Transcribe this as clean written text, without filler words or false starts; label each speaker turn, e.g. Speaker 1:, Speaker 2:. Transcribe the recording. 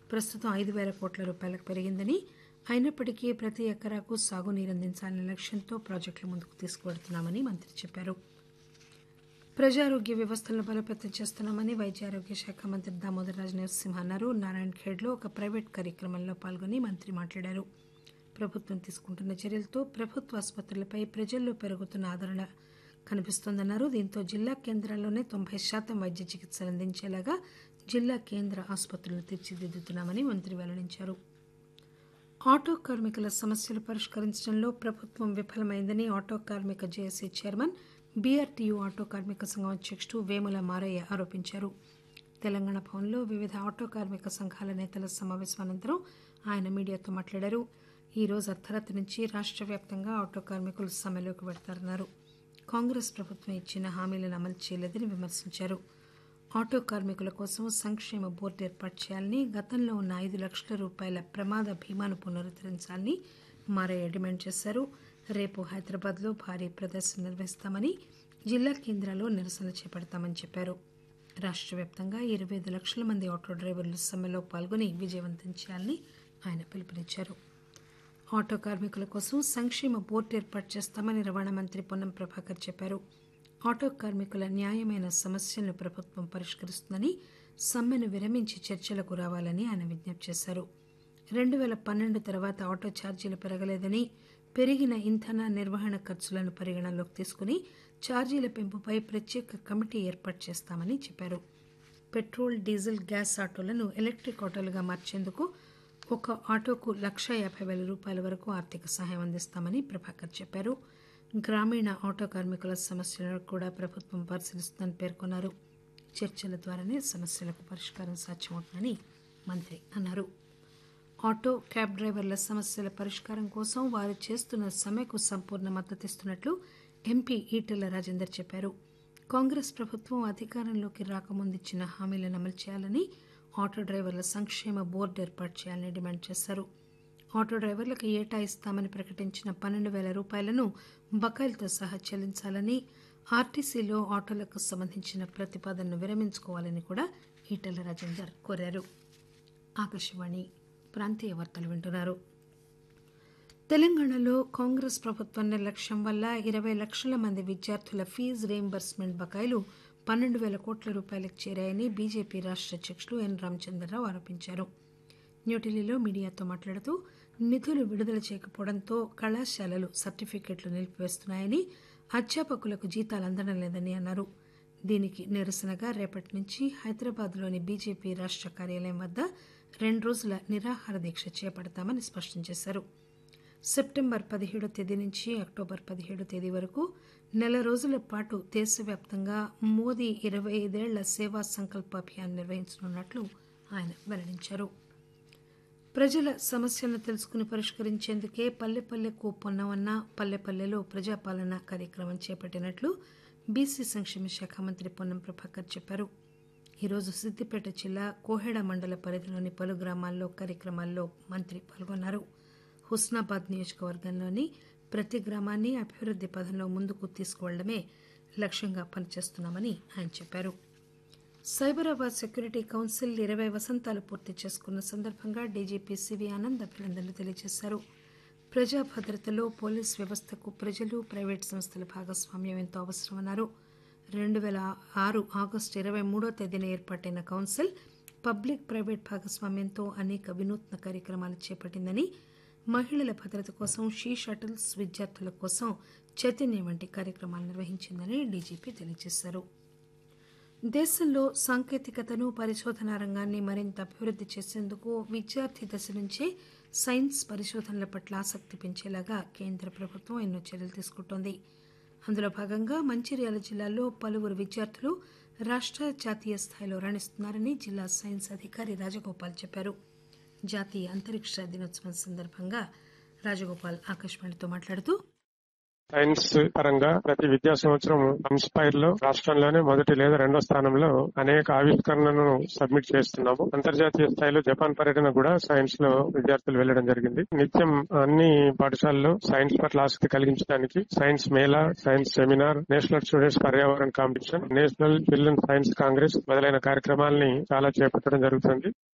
Speaker 1: ప్రస్తుతం 5,000 కోట్ల రూపాయలకు పెరిగిందని, అయినప్పటికీ ప్రతి ఎకరాకు సాగునీరు అందించాలనే లక్ష్యంతో ప్రాజెక్టులు ముందుకు తీసుకువెడుతున్నామని మంత్రి చెప్పారు. ప్రజారోగ్య వ్యవస్థలను బలోపేతం చేస్తున్నామని వైద్య ఆరోగ్య శాఖ మంత్రి దామోదర్ రాజు నరసింహ అన్నారు. నారాయణఖేడ్లో ఒక ప్రైవేట్ కార్యక్రమంలో పాల్గొని మంత్రి మాట్లాడారు. ప్రభుత్వం తీసుకుంటున్న చర్యలతో ప్రభుత్వ ఆసుపత్రులపై ప్రజల్లో పెరుగుతున్న ఆదరణ కనిపిస్తోందన్నారు. దీంతో జిల్లా కేంద్రాల్లోనే 90% వైద్య చికిత్సలు అందించేలాగా జిల్లా కేంద్ర ఆసుపత్రులను తీర్చిదిద్దుతున్నామని మంత్రి వెల్లడించారు. ఆటో కార్మికుల సమస్యలు పరిష్కరించడంలో ప్రభుత్వం విఫలమైందని ఆటో కార్మిక జేఏసీ చైర్మన్, బీఆర్టీయూ ఆటో కార్మిక సంఘం అధ్యక్షుడు వేముల మారయ్య ఆరోపించారు. తెలంగాణ భవన్లో వివిధ ఆటో కార్మిక సంఘాల నేతల సమావేశం అనంతరం ఆయన మీడియాతో మాట్లాడారు. ఈ రోజు అర్ధరాత్రి నుంచి రాష్ట్ర వ్యాప్తంగా ఆటో కార్మికులు సమ్మెలోకి వెడతారన్నారు. కాంగ్రెస్ ప్రభుత్వం ఇచ్చిన హామీలను అమలు చేయలేదని విమర్శించారు. ఆటో కార్మికుల కోసం సంక్షేమ బోర్డు ఏర్పాటు చేయాలని, గతంలో ఉన్న 5 లక్షల రూపాయల ప్రమాద బీమాను పునరుద్దరించాలని మారయ్య డిమాండ్ చేశారు. రేపు హైదరాబాద్లో భారీ ప్రదర్శన నిర్వహిస్తామని, జిల్లా కేంద్రాల్లో నిరసనలు చేపడతామని చెప్పారు. రాష్ట్ర వ్యాప్తంగా 25 లక్షల మంది ఆటో డ్రైవర్లు సమ్మెలో పాల్గొని విజయవంతం చేయాలని ఆయన పిలుపునిచ్చారు. ఆటో కార్మికుల కోసం సంక్షేమ బోర్డు ఏర్పాటు చేస్తామని రవాణా మంత్రి పొన్నం ప్రభాకర్ చెప్పారు. ఆటో కార్మికుల న్యాయమైన సమస్యలను ప్రభుత్వం పరిష్కరిస్తుందని, సమ్మెను విరమించి చర్చలకు రావాలని ఆయన విజ్ఞప్తి చేశారు. 2012 తర్వాత ఆటో ఛార్జీలు పెరగలేదని, పెరిగిన ఇంధన నిర్వహణ ఖర్చులను పరిగణనలోకి తీసుకుని ఛార్జీల పెంపుపై ప్రత్యేక కమిటీ ఏర్పాటు చేస్తామని చెప్పారు. పెట్రోల్, డీజిల్, గ్యాస్ ఆటోలను ఎలక్ట్రిక్ ఆటోలుగా మార్చేందుకు ఒక ఆటోకు 1,50,000 రూపాయల వరకు ఆర్థిక సహాయం అందిస్తామని ప్రభాకర్ చెప్పారు. గ్రామీణ ఆటో కార్మికుల సమస్యలను కూడా ప్రభుత్వం పరిశీలిస్తుందని పేర్కొన్నారు. చర్చల ద్వారానే సమస్యలకు పరిష్కారం సాధ్యమవుతుందని మంత్రి అన్నారు. ఆటో, క్యాబ్ డ్రైవర్ల సమస్యల పరిష్కారం కోసం వారు చేస్తున్న సమ్మెకు సంపూర్ణ మద్దతిస్తున్నట్లు ఎంపీ ఈటెల రాజేందర్ చెప్పారు. కాంగ్రెస్ ప్రభుత్వం అధికారంలోకి రాకముందిచ్చిన హామీలను అమలు చేయాలని, ఆటో డ్రైవర్ల సంక్షేమ బోర్డు ఏర్పాటు చేయాలని డిమాండ్ చేశారు. ఆటో డ్రైవర్లకు ఏటా ఇస్తామని ప్రకటించిన 12,000 రూపాయలను బకాయిలతో సహా చెల్లించాలని, ఆర్టీసీలో ఆటోలకు సంబంధించిన ప్రతిపాదనను విరమించుకోవాలని కూడా ఈటెల రాజేందర్ కోరారు. ఆకాశవాణి ప్రాంతీయ వార్తలు వింటున్నారు. తెలంగాణలో కాంగ్రెస్ ప్రభుత్వం నిర్లక్ష్యం వల్ల 20 లక్షల మంది విద్యార్థుల ఫీజు రీయింబర్స్మెంట్ బకాయిలు 12,000 కోట్ల రూపాయలకు చేరాయని బీజేపీ రాష్ట్ర అధ్యక్షుడు ఎన్ రామచంద్రరావు ఆరోపించారు. న్యూఢిల్లీలో మీడియాతో మాట్లాడుతూ నిధులు విడుదల చేయకపోవడంతో కళాశాలలు సర్టిఫికెట్లు నిలిపివేస్తున్నాయని, అధ్యాపకులకు జీతాలు అందడం లేదని అన్నారు. దీనికి నిరసనగా రేపటి నుంచి హైదరాబాద్లోని బీజేపీ రాష్ట్ర కార్యాలయం వద్ద 2 రోజుల నిరాహార దీక్ష చేపడతామని స్పష్టం చేశారు. సెప్టెంబర్ 17 తేదీ నుంచి అక్టోబర్ 17 తేదీ వరకు నెల రోజుల పాటు దేశవ్యాప్తంగా మోదీ 25 ఏళ్ల సేవా సంకల్ప అభియాన్ నిర్వహించనున్నట్లు ఆయన వెల్లడించారు. ప్రజల సమస్యలను తెలుసుకుని పరిష్కరించేందుకే పల్లెపల్లెకు పొన్నవన్న, పల్లెపల్లెలో ప్రజాపాలన కార్యక్రమం చేపట్టినట్లు బీసీ సంక్షేమ శాఖ మంత్రి పొన్నం ప్రభాకర్ చెప్పారు. ఈరోజు సిద్దిపేట జిల్లా కోహెడ మండల పరిధిలోని పలు గ్రామాల్లో కార్యక్రమాల్లో మంత్రి పాల్గొన్నారు. హుస్నాబాద్ నియోజకవర్గంలోని ప్రతి గ్రామాన్ని అభివృద్ది పథంలో ముందుకు తీసుకువెళ్లడమే లక్ష్యంగా పనిచేస్తున్నామని ఆయన చెప్పారు. సైబరాబాద్ సెక్యూరిటీ కౌన్సిల్ 20 వసంతాలు పూర్తి చేసుకున్న సందర్భంగా డీజీపీ సివి ఆనంద్ అభినందనలు తెలియజేశారు. ప్రజా భద్రతలో పోలీస్ వ్యవస్థకు ప్రజలు, ప్రైవేటు సంస్థల భాగస్వామ్యం ఎంతో అవసరమన్నారు. 2006 ఆగస్టు 23వ తేదీన ఏర్పాటైన కౌన్సిల్ పబ్లిక్ ప్రైవేట్ భాగస్వామ్యంతో అనేక వినూత్న కార్యక్రమాలు చేపట్టిందని, మహిళల భద్రత కోసం షీ షటిల్స్, విద్యార్థుల కోసం చైతన్యం వంటి కార్యక్రమాలు నిర్వహించిందని డీజీపీ తెలియజేశారు. దేశంలో సాంకేతికతను, పరిశోధనా రంగాన్ని మరింత అభివృద్ది చేసేందుకు విద్యార్థి దశ నుంచే సైన్స్ పరిశోధనల పట్ల ఆసక్తి పెంచేలాగా కేంద్ర ప్రభుత్వం ఎన్నో చర్యలు తీసుకుంటోంది. అందులో భాగంగా మంచిర్యాల జిల్లాలో పలువురు విద్యార్థులు రాష్ట్ర, జాతీయ స్థాయిలో రాణిస్తున్నారని జిల్లా సైన్స్ అధికారి రాజగోపాల్ చెప్పారు. జాతీయ అంతరిక్ష దినోత్సవం సందర్భంగా రాజగోపాల్ ఆకాశవాణితో మాట్లాడుతూ,
Speaker 2: సైన్స్ పరంగా ప్రతి విద్యా సంవత్సరం ఇన్స్పైర్ లో రాష్ట్రంలోనే మొదటి లేదా రెండో స్థానంలో అనేక ఆవిష్కరణలను సబ్మిట్ చేస్తున్నాము. అంతర్జాతీయ స్థాయిలో జపాన్ పర్యటన కూడా సైన్స్ లో విద్యార్థులు వెళ్లడం జరిగింది. నిత్యం అన్ని పాఠశాలల్లో సైన్స్ పట్ల ఆసక్తి కలిగించడానికి science Mela, science seminar, national students పర్యావరణ competition, national children science Congress మొదలైన కార్యక్రమాలని చాలా చేపట్టడం జరుగుతుంది.